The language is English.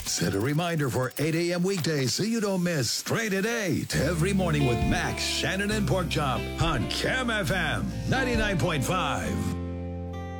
Set a reminder for 8 a.m. weekdays so you don't miss Straight at 8 every morning with Max, Shannon, and Porkchop on Cam FM 99.5.